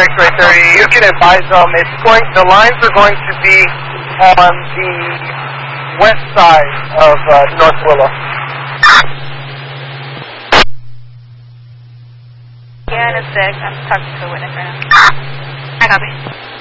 X-ray 30, you can advise them. The lines are going to be on the west side of North Willow. Yeah, it's sick. I'm talking to a witness right now. I copy.